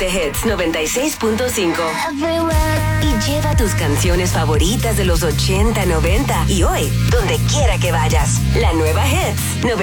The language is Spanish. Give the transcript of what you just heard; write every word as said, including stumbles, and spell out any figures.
Ponte Hits noventa y seis punto cinco. Y lleva tus canciones favoritas de los ochenta, noventa y hoy, donde quiera que vayas. La nueva Hits noventa y seis punto cinco.